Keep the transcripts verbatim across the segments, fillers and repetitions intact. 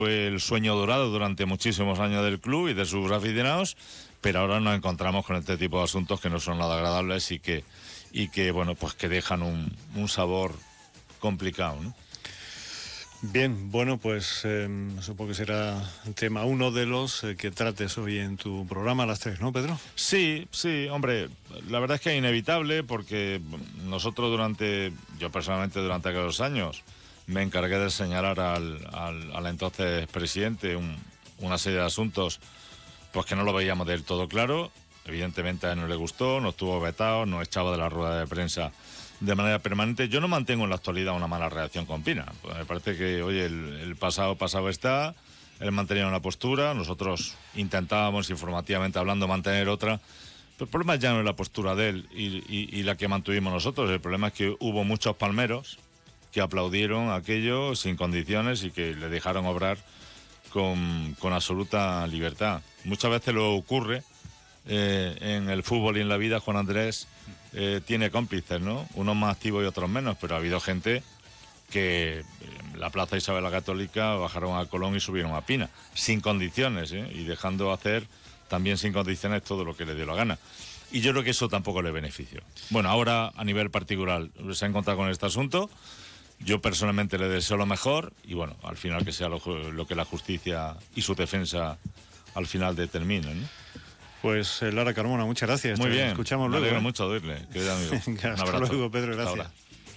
Fue el sueño dorado durante muchísimos años del club y de sus aficionados, pero ahora nos encontramos con este tipo de asuntos que no son nada agradables y que, y que bueno, pues que dejan un, un sabor complicado, ¿no? Bien, bueno, pues eh, supongo que será el tema uno de los eh, que trates hoy en tu programa a las tres, ¿no, Pedro? Sí, sí, hombre, la verdad es que es inevitable porque nosotros durante, yo personalmente durante aquellos años, me encargué de señalar al, al, al entonces presidente un, una serie de asuntos pues que no lo veíamos del todo claro. Evidentemente a él no le gustó, nos tuvo vetado, nos echaba de la rueda de prensa de manera permanente. Yo no mantengo en la actualidad una mala relación con Pina. Pues me parece que, oye, el, el pasado pasado está, él mantenía una postura, nosotros intentábamos informativamente hablando mantener otra. Pero el problema ya no es la postura de él y, y, y la que mantuvimos nosotros. El problema es que hubo muchos palmeros que aplaudieron aquello sin condiciones y que le dejaron obrar con, con absoluta libertad. Muchas veces lo ocurre eh, en el fútbol y en la vida. Juan Andrés eh, tiene cómplices, ¿no? Unos más activos y otros menos, pero ha habido gente que en la Plaza Isabel la Católica bajaron a Colón y subieron a Pina, sin condiciones, ¿eh? Y dejando hacer también sin condiciones todo lo que le dio la gana. Y yo creo que eso tampoco le benefició. Bueno, ahora a nivel particular se ha encontrado con este asunto. Yo personalmente le deseo lo mejor y bueno, al final que sea lo, lo que la justicia y su defensa al final determinen, ¿no? Pues eh, Lara Carmona, muchas gracias. Muy Te bien. escuchamos Me luego. alegro ¿eh? mucho de oírle, querido amigo. Venga, un hasta abrazo. luego, Pedro, gracias. Hasta ahora.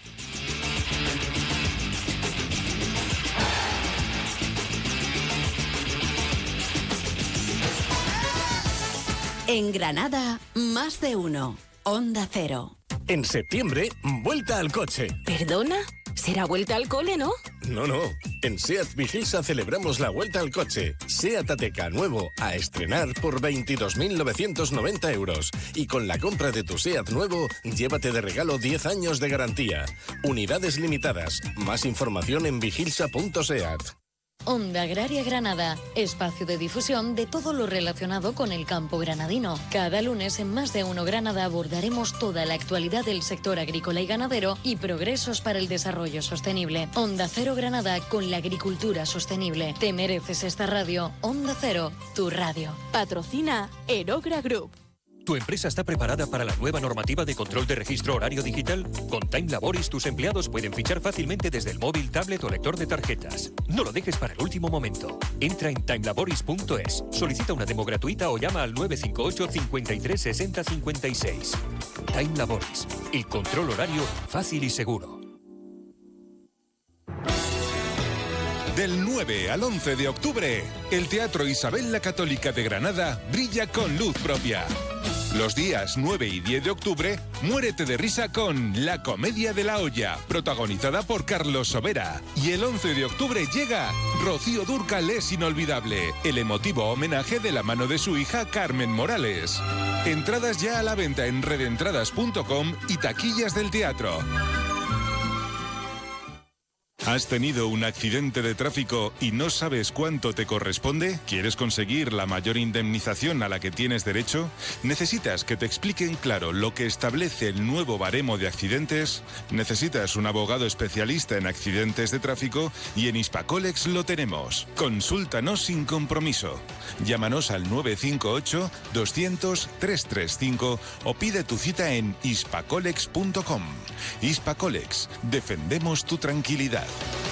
En Granada, más de uno. Onda Cero. En septiembre, vuelta al coche. ¿Perdona? ¿Será vuelta al cole, no? No, no. En SEAT Vigilsa celebramos la vuelta al coche. SEAT Ateca nuevo a estrenar por veintidós mil novecientos noventa euros. Y con la compra de tu SEAT nuevo, llévate de regalo diez años de garantía. Unidades limitadas. Más información en vigilsa punto seat. Onda Agraria Granada, espacio de difusión de todo lo relacionado con el campo granadino. Cada lunes en Más de Uno Granada abordaremos toda la actualidad del sector agrícola y ganadero y progresos para el desarrollo sostenible. Onda Cero Granada con la agricultura sostenible. Te mereces esta radio. Onda Cero, tu radio. Patrocina Erogra Group. ¿Tu empresa está preparada para la nueva normativa de control de registro horario digital? Con Time Laboris tus empleados pueden fichar fácilmente desde el móvil, tablet o lector de tarjetas. No lo dejes para el último momento. Entra en time laboris punto es, solicita una demo gratuita o llama al nueve cinco ocho, cinco tres seis cero, cinco seis. Time Laboris, el control horario fácil y seguro. Del nueve al once de octubre, el Teatro Isabel la Católica de Granada brilla con luz propia. Los días nueve y diez de octubre, muérete de risa con La Comedia de la Olla, protagonizada por Carlos Sobera. Y el once de octubre llega Rocío Dúrcal es inolvidable, el emotivo homenaje de la mano de su hija Carmen Morales. Entradas ya a la venta en redentradas punto com y taquillas del teatro. ¿Has tenido un accidente de tráfico y no sabes cuánto te corresponde? ¿Quieres conseguir la mayor indemnización a la que tienes derecho? ¿Necesitas que te expliquen claro lo que establece el nuevo baremo de accidentes? ¿Necesitas un abogado especialista en accidentes de tráfico? Y en Hispacolex lo tenemos. Consúltanos sin compromiso. Llámanos al nueve cinco ocho, doscientos, trescientos treinta y cinco o pide tu cita en hispacolex punto com. Hispacolex, defendemos tu tranquilidad.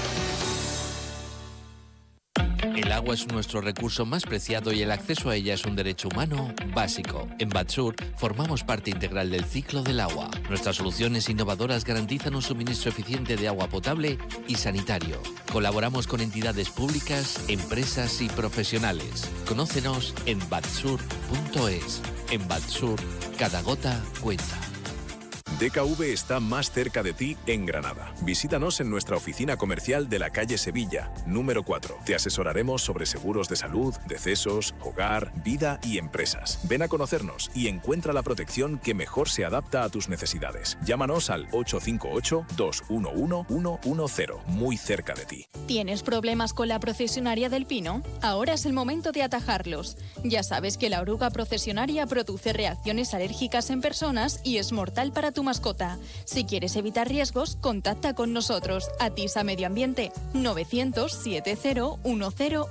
El agua es nuestro recurso más preciado y el acceso a ella es un derecho humano básico. En Batsur formamos parte integral del ciclo del agua. Nuestras soluciones innovadoras garantizan un suministro eficiente de agua potable y sanitario. Colaboramos con entidades públicas, empresas y profesionales. Conócenos en batsur punto es. En Batsur, cada gota cuenta. D K V está más cerca de ti en Granada. Visítanos en nuestra oficina comercial de la calle Sevilla, número cuatro. Te asesoraremos sobre seguros de salud, decesos, hogar, vida y empresas. Ven a conocernos y encuentra la protección que mejor se adapta a tus necesidades. Llámanos al ocho cinco ocho, dos uno uno, uno uno cero, muy cerca de ti. ¿Tienes problemas con la procesionaria del pino? Ahora es el momento de atajarlos. Ya sabes que la oruga procesionaria produce reacciones alérgicas en personas y es mortal para tu mascota. mascota. Si quieres evitar riesgos, contacta con nosotros. Atisa Medio Ambiente, novecientos setenta uno cero